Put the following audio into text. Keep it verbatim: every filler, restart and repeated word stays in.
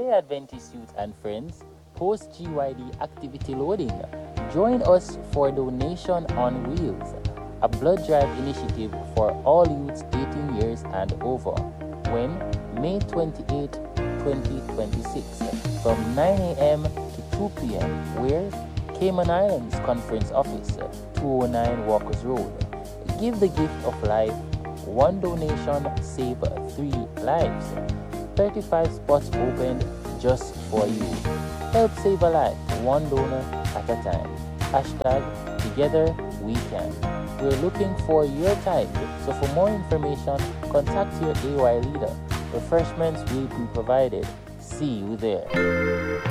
Adventist youth and friends, post G Y D activity loading. Join us for Donation on Wheels, a blood drive initiative for all youths eighteen years and over. When May twenty-eighth, twenty twenty-six, from nine a.m. to two p.m. Where Cayman Islands Conference Office, two oh nine Walkers Road. Give the gift of life. One donation save three lives. thirty-five spots opened just for you. Help save a life, one donor at a time. Hashtag Together We Can. We're looking for your type, so for more information, contact your A Y leader. Refreshments will be provided. See you there.